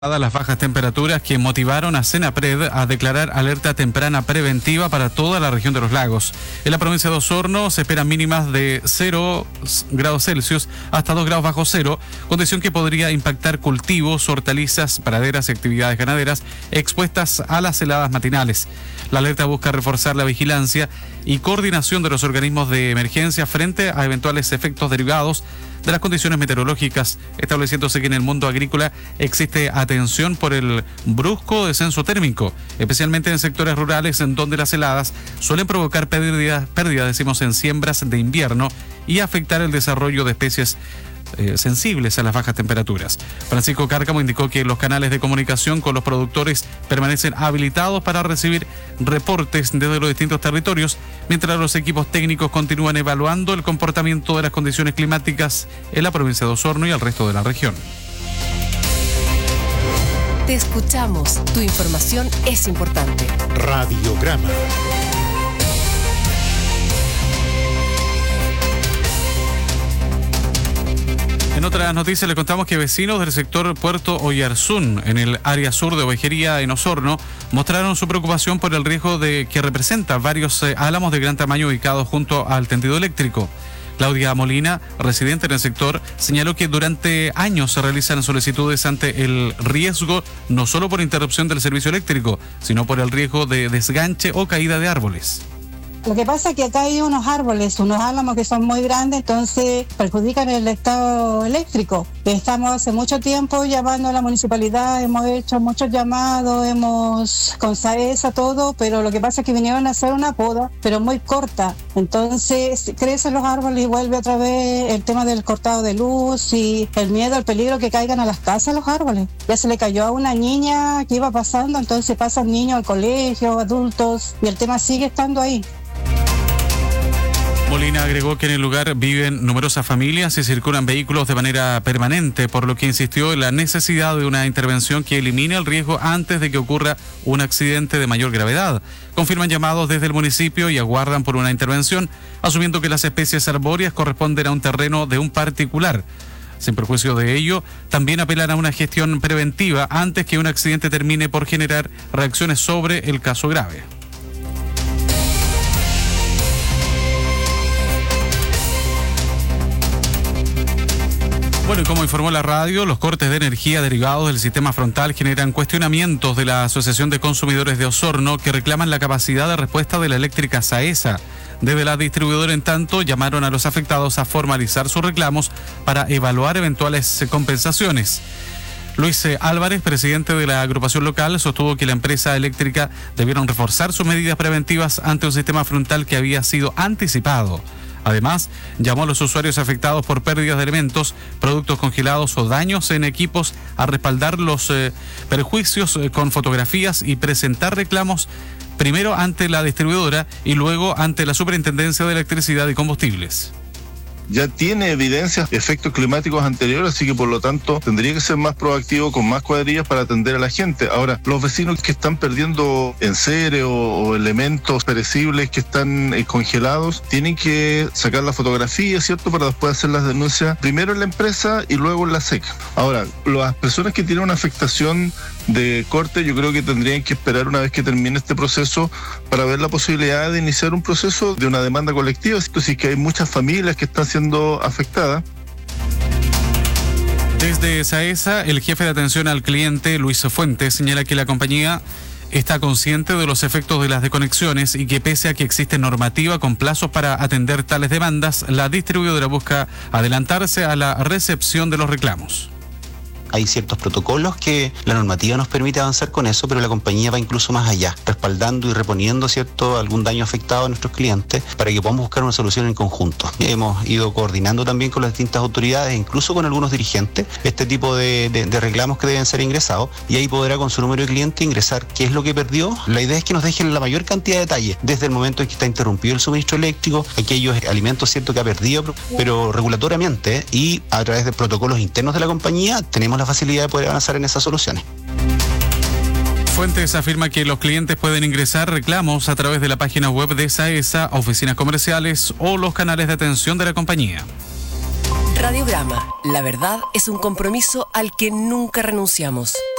Las bajas temperaturas que motivaron a Senapred a declarar alerta temprana preventiva para toda la región de los lagos. En la provincia de Osorno se esperan mínimas de 0 grados Celsius hasta 2 grados bajo cero, condición que podría impactar cultivos, hortalizas, praderas y actividades ganaderas expuestas a las heladas matinales. La alerta busca reforzar la vigilancia y coordinación de los organismos de emergencia frente a eventuales efectos derivados de las condiciones meteorológicas, estableciéndose que en el mundo agrícola existe atención por el brusco descenso térmico, especialmente en sectores rurales en donde las heladas suelen provocar pérdidas, decimos, en siembras de invierno y afectar el desarrollo de especies sensibles a las bajas temperaturas. Francisco Cárcamo indicó que los canales de comunicación con los productores permanecen habilitados para recibir reportes desde los distintos territorios, mientras los equipos técnicos continúan evaluando el comportamiento de las condiciones climáticas en la provincia de Osorno y el resto de la región. Te escuchamos. Tu información es importante. Radiograma. En otras noticias le contamos que vecinos del sector Puerto Oyarzún, en el área sur de Ovejería en Osorno, mostraron su preocupación por el riesgo de que representa varios álamos de gran tamaño ubicados junto al tendido eléctrico. Claudia Molina, residente en el sector, señaló que durante años se realizan solicitudes ante el riesgo, no solo por interrupción del servicio eléctrico, sino por el riesgo de desganche o caída de árboles. Lo que pasa es que acá hay unos árboles, unos álamos que son muy grandes, entonces perjudican el estado eléctrico. Estamos hace mucho tiempo llamando a la municipalidad, hemos hecho muchos llamados, con SAESA todo, pero lo que pasa es que vinieron a hacer una poda, pero muy corta. Entonces crecen los árboles y vuelve otra vez el tema del cortado de luz y el miedo, el peligro que caigan a las casas los árboles. Ya se le cayó a una niña que iba pasando, entonces pasan niños al colegio, adultos, y el tema sigue estando ahí. Molina agregó que en el lugar viven numerosas familias y circulan vehículos de manera permanente, por lo que insistió en la necesidad de una intervención que elimine el riesgo antes de que ocurra un accidente de mayor gravedad. Confirman llamados desde el municipio y aguardan por una intervención, asumiendo que las especies arbóreas corresponden a un terreno de un particular. Sin perjuicio de ello, también apelan a una gestión preventiva antes que un accidente termine por generar reacciones sobre el caso grave. Bueno, y como informó la radio, los cortes de energía derivados del sistema frontal generan cuestionamientos de la Asociación de Consumidores de Osorno, que reclaman la capacidad de respuesta de la eléctrica SAESA. Desde la distribuidora, en tanto, llamaron a los afectados a formalizar sus reclamos para evaluar eventuales compensaciones. Luis Álvarez, presidente de la agrupación local, sostuvo que la empresa eléctrica debieron reforzar sus medidas preventivas ante un sistema frontal que había sido anticipado. Además, llamó a los usuarios afectados por pérdidas de elementos, productos congelados o daños en equipos a respaldar los perjuicios con fotografías y presentar reclamos primero ante la distribuidora y luego ante la Superintendencia de Electricidad y Combustibles. Ya tiene evidencias de efectos climáticos anteriores, así que por lo tanto tendría que ser más proactivo con más cuadrillas para atender a la gente. Ahora, los vecinos que están perdiendo enseres o elementos perecibles que están congelados, tienen que sacar la fotografía, ¿cierto?, para después hacer las denuncias primero en la empresa y luego en la SEC. Ahora, las personas que tienen una afectación de corte, yo creo que tendrían que esperar una vez que termine este proceso para ver la posibilidad de iniciar un proceso de una demanda colectiva, así que hay muchas familias que están siendo afectadas. Desde SAESA, el jefe de atención al cliente, Luis Fuentes, señala que la compañía está consciente de los efectos de las desconexiones y que pese a que existe normativa con plazos para atender tales demandas, la distribuidora busca adelantarse a la recepción de los reclamos. Hay ciertos protocolos que la normativa nos permite avanzar con eso, pero la compañía va incluso más allá, respaldando y reponiendo, ¿cierto?, algún daño afectado a nuestros clientes para que podamos buscar una solución en conjunto. Hemos ido coordinando también con las distintas autoridades, incluso con algunos dirigentes, este tipo de reclamos que deben ser ingresados, y ahí podrá con su número de cliente ingresar qué es lo que perdió. La idea es que nos dejen la mayor cantidad de detalles, desde el momento en que está interrumpido el suministro eléctrico, aquellos alimentos, ¿cierto?, que ha perdido, pero regulatoriamente y a través de protocolos internos de la compañía tenemos la facilidad de poder avanzar en esas soluciones. Fuentes afirma que los clientes pueden ingresar reclamos a través de la página web de SAESA, oficinas comerciales o los canales de atención de la compañía. Radiograma. La verdad es un compromiso al que nunca renunciamos.